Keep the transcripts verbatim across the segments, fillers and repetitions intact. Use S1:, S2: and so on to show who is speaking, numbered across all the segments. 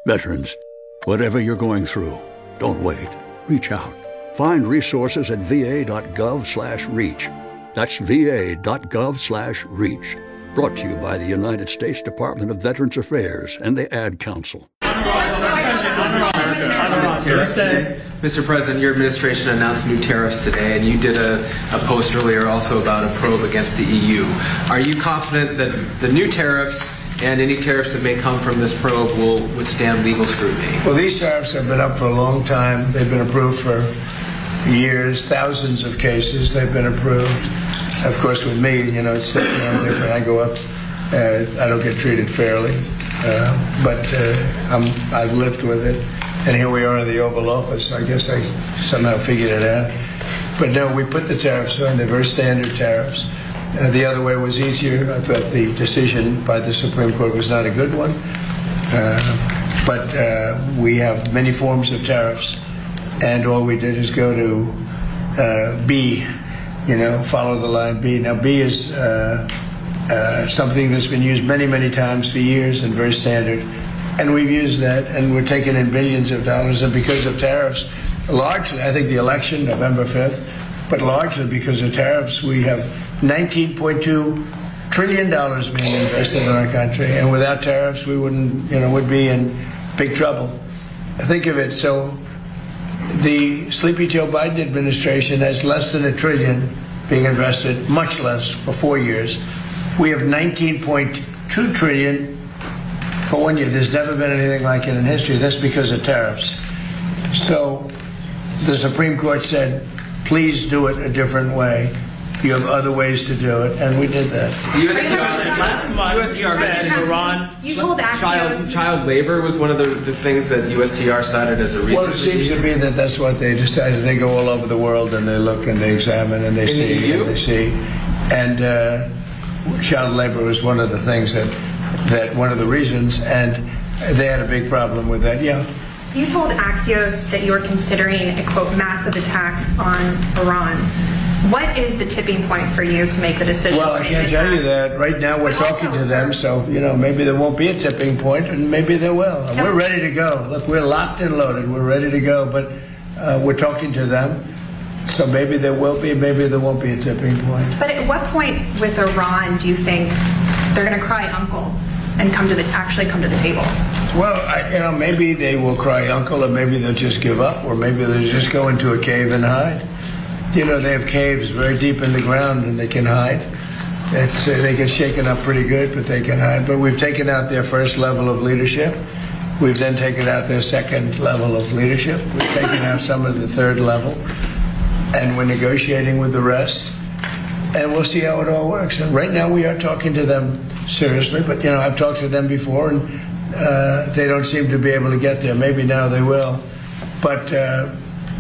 S1: Veterans, whatever you're going through, don't wait. Reach out. Find resources at va.gov slash reach. That's va.gov slash reach. Brought to you by the United States Department of Veterans Affairs and the Ad Council.
S2: Mister President, your administration announced new tariffs today, and you did a, a post earlier also about a probe against the E U. Are you confident that the new tariffs and any tariffs that may come from this probe will withstand legal scrutiny?
S3: Well, these tariffs have been up for a long time. They've been approved for years, thousands of cases they've been approved. Of course, with me, you know, it's you know, different. I go up, uh, I don't get treated fairly, uh, but uh, I'm, I've lived with it. And here we are in the Oval Office. I guess I somehow figured it out. But no, we put the tariffs on. They're very standard tariffs. Uh, the other way was easier. I thought the decision by the Supreme Court was not a good one. Uh, but uh, we have many forms of tariffs, and all we did is go to uh, B, you know, follow the line B. Now, B is uh, uh, something that's been used many, many times for years and very standard. And we've used that, and we're taking in billions of dollars. And because of tariffs, largely, I think the election, November fifth, but largely because of tariffs, we have nineteen point two trillion dollars being invested in our country. And without tariffs, we wouldn't, you know, would be in big trouble. Think of it. So the Sleepy Joe Biden administration has less than a trillion being invested, much less for four years. We have nineteen point two trillion for one year. There's never been anything like it in history. That's because of tariffs. So the Supreme Court said, please do it a different way. You have other ways to do it, and we did that.
S2: U S T R, last month, you said Iran,
S4: you told
S2: child, child labor was one of the, the things that U S T R cited as a reason.
S3: Well, it seems to me that that's what they decided. They go all over the world and they look and they examine and they
S2: In
S3: see
S2: the E U?
S3: and they see. And uh, child labor was one of the things that, that one of the reasons, and they had a big problem with that. Yeah.
S4: You told Axios that you were considering a, quote, massive attack on Iran. What is the tipping point for you to make the decision?
S3: Well, I can't tell you that. Right now we're talking to them, so, you know, maybe there won't be a tipping point, and maybe there will. And we're ready to go. Look, we're locked and loaded. We're ready to go, but uh, we're talking to them. So maybe there will be, maybe there won't be a tipping point.
S4: But at what point with Iran do you think they're going to cry uncle and come to the actually come to the table?
S3: Well, I, you know, maybe they will cry uncle, or maybe they'll just give up, or maybe they'll just go into a cave and hide. You know, they have caves very deep in the ground, and they can hide. It's, uh, they get shaken up pretty good, but they can hide. But we've taken out their first level of leadership. We've then taken out their second level of leadership. We've taken out some of the third level. And we're negotiating with the rest. And we'll see how it all works. And right now we are talking to them seriously. But, you know, I've talked to them before, and uh, they don't seem to be able to get there. Maybe now they will. But, uh,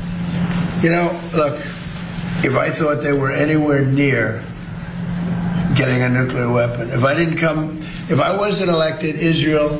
S3: you know, look, if I thought they were anywhere near getting a nuclear weapon, if I didn't come, if I wasn't elected, Israel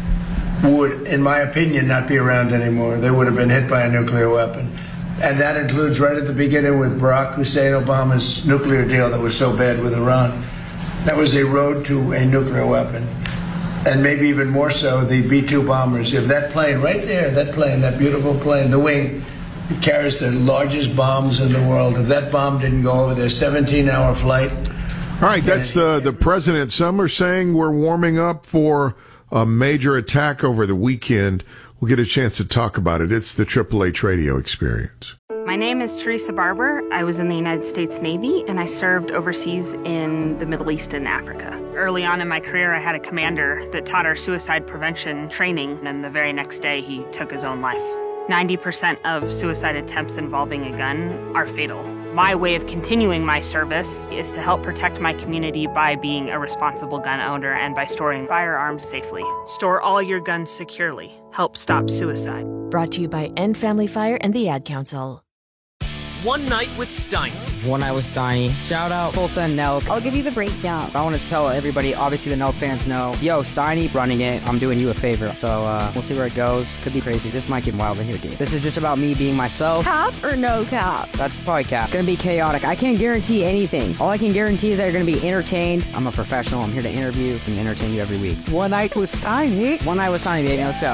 S3: would, in my opinion, not be around anymore. They would have been hit by a nuclear weapon. And that includes right at the beginning with Barack Hussein Obama's nuclear deal that was so bad with Iran. That was a road to a nuclear weapon. And maybe even more so, the B two bombers. If that plane right there, that plane, that beautiful plane, the wing, it carries the largest bombs in the world. If that bomb didn't go over their seventeen-hour flight.
S5: All right, that's the, the president. Some are saying we're warming up for a major attack over the weekend. We'll get a chance to talk about it. It's the Triple H Radio Experience.
S6: My name is Teresa Barber. I was in the United States Navy, and I served overseas in the Middle East and Africa. Early on in my career, I had a commander that taught our suicide prevention training, and the very next day, he took his own life. ninety percent of suicide attempts involving a gun are fatal. My way of continuing my service is to help protect my community by being a responsible gun owner and by storing firearms safely. Store all your guns securely. Help stop suicide.
S7: Brought to you by End Family Fire and the Ad Council.
S8: One Night with Steiny.
S9: One Night with Steiny. Shout out Tulsa and Nelk.
S10: I'll give you the breakdown.
S9: I want to tell everybody, obviously the Nelk fans know, yo, Steiny running it, I'm doing you a favor. So uh, we'll see where it goes. Could be crazy. This might get wild in here, dude. This is just about me being myself.
S10: Cap or no cap?
S9: That's probably cap. Gonna be chaotic. I can't guarantee anything. All I can guarantee is that you're gonna be entertained. I'm a professional. I'm here to interview and entertain you every week.
S10: One Night with Steiny.
S9: One Night with Steiny, baby. Let's go.